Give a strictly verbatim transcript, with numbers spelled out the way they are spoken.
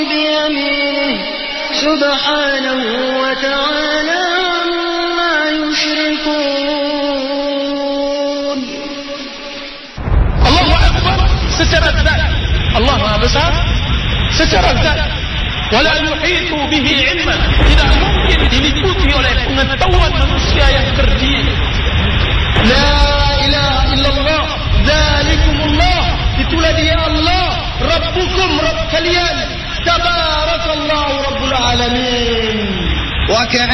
بيمينه سبحانه وتعالى عما يشركون. Allahu Akbar secara zat, Allah Maha Besar secara zat. Wala yuhitu bihi ilman, tidak mungkin diliputi oleh pengetahuan manusia yang terdiri. La ilaha illallah, dzalikumullah, itulah dia Allah, Rabbukum, Rabb kalian, tabarakallahu rabbul alamin. Wa